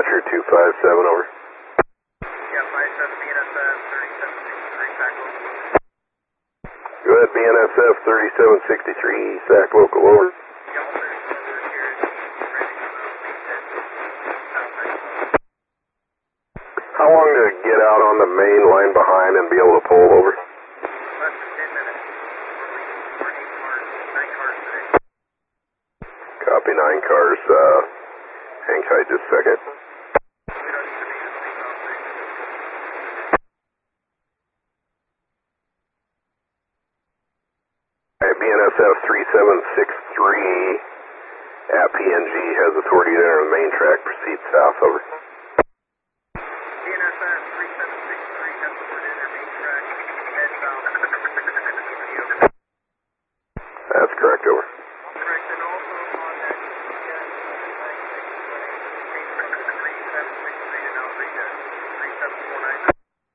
Dispatcher 257, over. Yeah, 57 BNSF 3763, SAC local. Go ahead, BNSF 3763, SAC local, over. How long to get out on the main line behind and be able to pull over? Less than 10 minutes. We're 9 cars today. Copy, 9 cars. Hang tight just a second. BNSF 3763 at PNG has authority to enter the main track. Proceed south, over. BNSF 3763 has authority to enter main track. Head south. That's correct, over. Correct, and also on that TCS 3763 to now read 3749.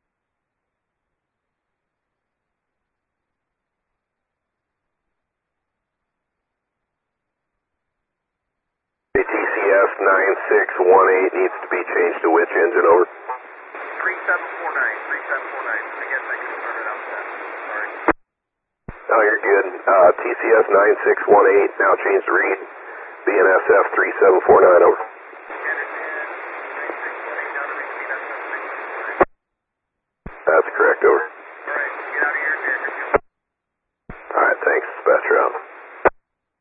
TCS 9618 needs to be changed to which engine, over? 3749. I guess I can start it out with that. Sorry. No, you're good. TCS 9618 now changed to read BNSF 3749, over.